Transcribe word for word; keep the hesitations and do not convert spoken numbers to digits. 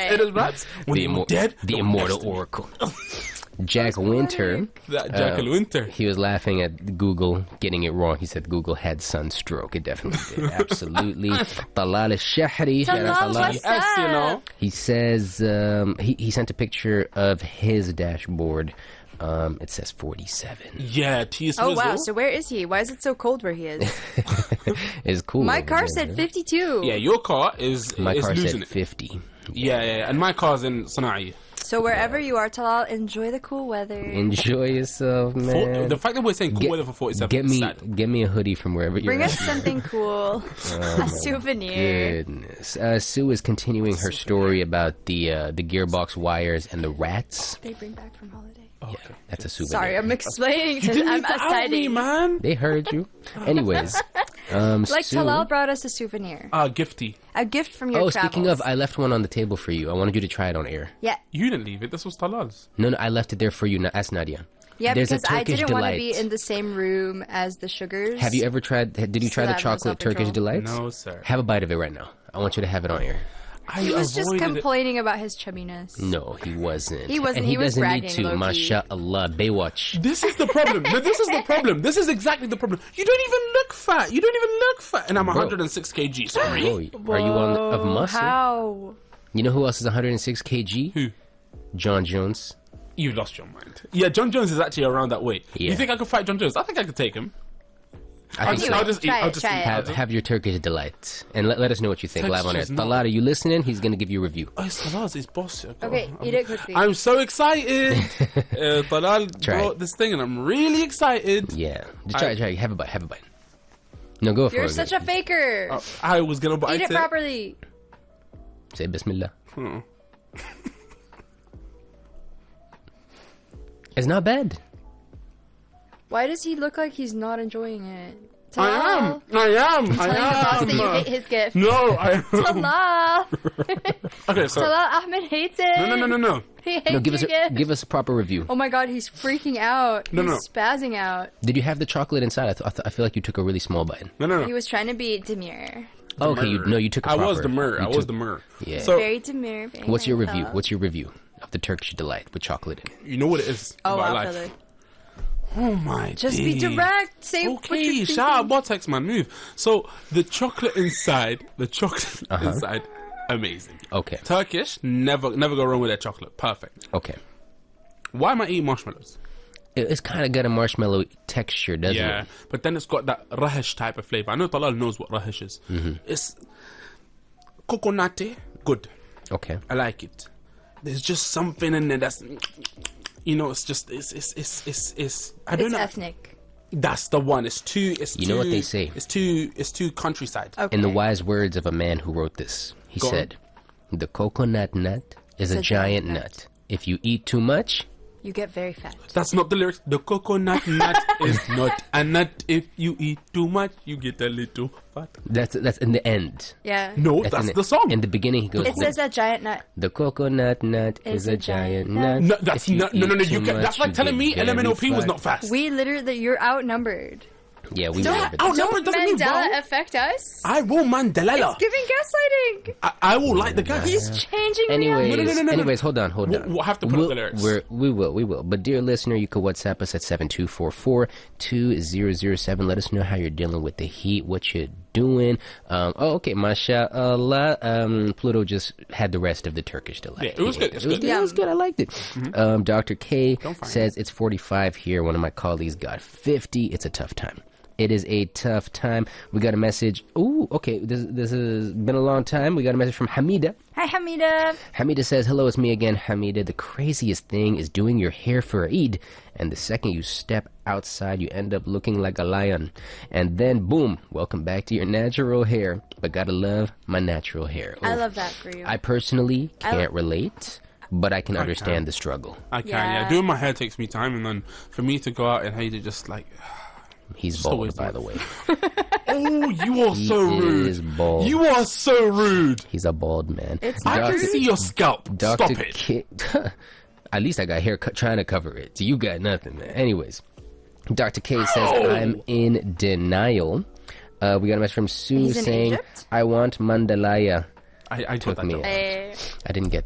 It is rats. When the, you're immo- dead, the don't immortal next to me. oracle. Jack Winter. That Jack uh, Winter. He was laughing at Google getting it wrong. He said Google had sunstroke. It definitely did. Absolutely. Talal al-Shahri. Talal, what's Yes, you know. up? He says um, he, he sent a picture of his dashboard. Um, it says forty-seven. Yeah, T. Oh, wow. Swizzle. So where is he? Why is it so cold where he is? It's cool. My over car there, said man. fifty-two. Yeah, your car is, My is car losing said it. fifty. Yeah, yeah, yeah, and my car's in Sana'i. So wherever you are, Talal, enjoy the cool weather. Enjoy yourself, For, man. the fact that we're saying cool Get- weather for forty-seven Get is me, sad. get me a hoodie from wherever you're Bring at. us something cool. A souvenir. Goodness. Uh, Sue is continuing her story about the uh, the gearbox wires and the rats. They bring back from holiday. Oh, okay. That's a souvenir. Sorry, I'm explaining You because didn't I'm need to out me, assigning. man. They heard you. Anyways, um, Like Sue, Talal brought us a souvenir. Ah, gifty. A gift from your Oh, travels. speaking of, I left one on the table for you. I wanted you to try it on air. Yeah. You didn't leave it. This was Talal's. No, no, I left it there for you. Na- Ask Nadia. Yeah, There's a because I Turkish didn't want to be delight. in the same room as the sugars. Have you ever tried? Did you So try the that I have no chocolate Turkish self-control. delights? No, sir. Have a bite of it right now. I want you to have it on air. I He was just avoided it. complaining about his chubbiness. No, he wasn't. He wasn't, And he, he was doesn't need bragging, to. low-key. Mashallah, Baywatch. This is the problem. No, this is the problem. This is exactly the problem. You don't even look fat. You don't even look fat. And I'm Bro. one hundred six kilograms. Sorry. Oh, are you on of Whoa, muscle? How? You know who else is one hundred six kilograms? Who? John Jones. You lost your mind. Yeah, John Jones is actually around that weight. Yeah. You think I could fight John Jones? I think I could take him. I I'll think just, so. I'll just eat. try I'll it, just try eat. it. Have, have your Turkish delight and let, let us know what you think live on air. Turkish is not- Talal, are you listening? He's going to give you a review. Oh, it's Talal's. It's boss. Okay, eat it quickly. I'm so excited. uh, Talal Try brought it. this thing, and I'm really excited. Yeah. Just try, I- try. Have a bite. Have a bite. No, go for You're it. such a faker. Uh, I was gonna bite Eat it properly. Say Bismillah. Hmm. It's not bad. Why does he look like he's not enjoying it? I am. Talal. I am. Telling the boss that you I hate his gift. am. No, I am. Talal. Okay, so Talal Ahmed hates it. no, no, no, no, no. He hates No, give us your a, gift. give us a proper review. Oh my god, he's freaking out. No, he's no. spazzing out. Did you have the chocolate inside? I, th- I, th- I feel like you took a really small bite. No, no, He no. was trying to be demure. Oh, okay, you, no, you took a I proper. was the myrrh. you I was took- the myrrh. Yeah. So Very demure. Very What's your nice review? fellow. What's your review of the Turkish delight with chocolate in it? you know what it is Oh, about wow, life. fella. Oh my. Just be days. direct. Say what Okay, you're shout out thinking. Botex, man. Move. So the chocolate inside, the chocolate Uh-huh. inside, amazing. Okay. Turkish, never, never go wrong with their chocolate. Perfect. Okay. Why am I eating marshmallows? It, it's kind of got a marshmallow texture, doesn't Yeah, it? but then it's got that rahish type of flavor. I know Talal knows what rahish is. Mm-hmm. It's coconutty, good. Okay. I like it. There's just something in there that's, you know, it's just it's it's it's it's, it's I don't It's know. ethnic. That's the one. It's too. It's You too, know what they say? It's too. It's too countryside. Okay. In the wise words of a man who wrote this, he Go on. said, "The coconut nut is a, a giant giant nut. nut. If you eat too much, You get very fat. That's not the lyrics. The coconut nut is not a nut. If you eat too much, you get a little fat. that's that's in the end. Yeah. No, That's, that's in the song. In the beginning, he goes, It the, says a giant nut. the coconut nut is, a giant nut. No, that's If you not. No, no, no. eat You too can, much, that's like you telling get me L M N O P very was fat. not fast. We literally, you're outnumbered. Yeah, we Don't, were. but- Oh, no, don't but it doesn't mean Mandela wrong. affect us? I will Mandela. It's giving gaslighting. I, I will light the gas. He's changing Anyways, reality. No, no, no, no, no. anyways, hold on, hold We'll- on. we'll have to put up the lyrics. We're, we will, we will. But dear listener, you can WhatsApp us at seven two four four, two zero zero seven. Let us know how you're dealing with the heat, what you're doing. Um, oh, okay, mashallah. Um, Pluto just had the rest of the Turkish delight. Yeah, it was good, it was It was, good. it was good. I liked it. Um, Doctor K find says it's forty-five here. One of my colleagues got fifty. It's a tough time. It is a tough time. We got a message. Ooh, okay. This this has been a long time. We got a message from Hamida. Hi, Hamida. Hamida says, hello, it's me again, Hamida. The craziest thing is doing your hair for Eid, and the second you step outside, you end up looking like a lion. And then, boom, welcome back to your natural hair. But gotta love my natural hair. I Oof. love that for you. I personally I can't lo- relate, but I can I understand can. the struggle. I can, yeah. Yeah. Doing my hair takes me time, and then for me to go out and hate it, just like, He's Just a bald, waste by of the way. oh, you are He so rude. is bald. You are so rude. He's a bald man. It's I not can rude. see your scalp. Doctor Stop it. Ki- At least I got hair co- trying to cover it. You got nothing, man. Anyways, Doctor K says, Ow! I'm in denial. Uh, we got a message from Sue He's in saying, Egypt? I want Mandalaya. I, I Took took that me joke. out. Eh, I didn't get